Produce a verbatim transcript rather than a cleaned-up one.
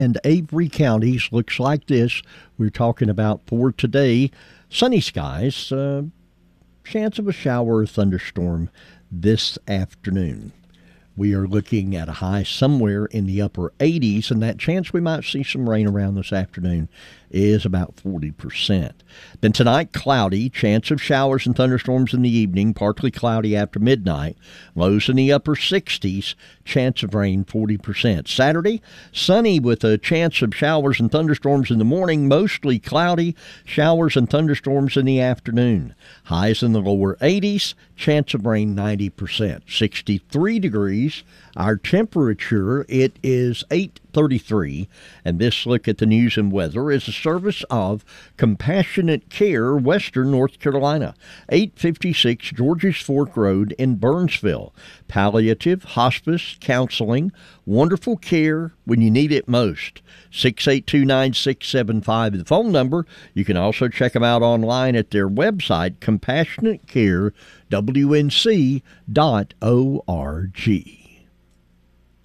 and Avery counties looks like this. We're talking about for today, sunny skies, uh, chance of a shower or thunderstorm this afternoon. We are looking at a high somewhere in the upper eighties, and that chance we might see some rain around this afternoon is about forty percent. Then tonight, cloudy, chance of showers and thunderstorms in the evening, partly cloudy after midnight, lows in the upper sixties, chance of rain forty percent. Saturday, sunny with a chance of showers and thunderstorms in the morning, mostly cloudy, showers and thunderstorms in the afternoon. Highs in the lower eighties, chance of rain ninety percent. sixty-three degrees, our temperature, it is eight thirty-three, and this look at the news and weather is a service of Compassionate Care, Western North Carolina, eight fifty-six Georges Fork Road in Burnsville. Palliative, hospice, counseling, wonderful care when you need it most. six eight two, nine six seven five, the phone number. You can also check them out online at their website, compassionate care w n c dot org.